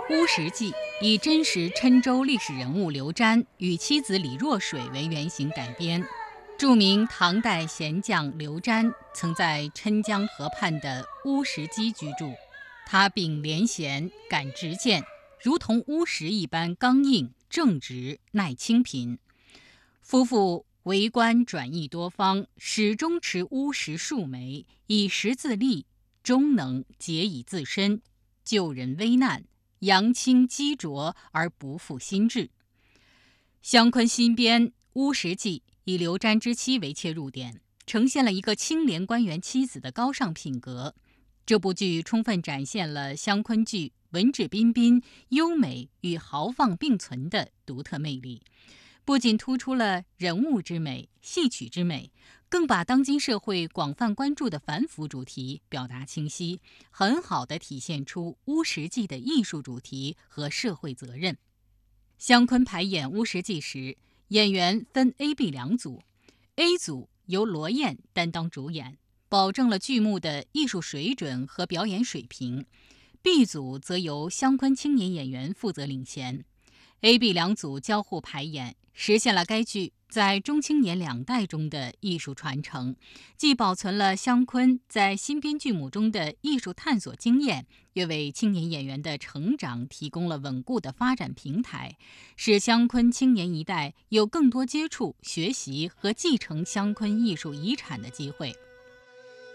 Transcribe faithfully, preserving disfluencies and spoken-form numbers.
乌石记》以真实郴州历史人物刘瞻与妻子李若水为原型改编。著名唐代贤将刘瞻曾在郴江河畔的乌石矶居住，他秉廉贤，敢直谏，如同乌石一般刚硬正直，耐清贫。夫妇为官转移多方，始终持乌石数枚，以石自立，终能节以自身，救人危难，扬清积浊而不负心志。湘昆新编《乌石记》以刘瞻之妻为切入点，呈现了一个清廉官员妻子的高尚品格。这部剧充分展现了湘昆剧文质彬彬、优美与豪放并存的独特魅力，不仅突出了人物之美、戏曲之美，更把当今社会广泛关注的反腐主题表达清晰，很好地体现出乌石记的艺术主题和社会责任。湘昆排演乌石记时，演员分 A、B 两组 ，A 组由罗燕担当主演，保证了剧目的艺术水准和表演水平。B 组则由湘昆青年演员负责领衔。A、B 两组交互排演，实现了该剧在中青年两代中的艺术传承，既保存了湘昆在新编剧目中的艺术探索经验，也为青年演员的成长提供了稳固的发展平台，使湘昆青年一代有更多接触、学习和继承湘昆艺术遗产的机会。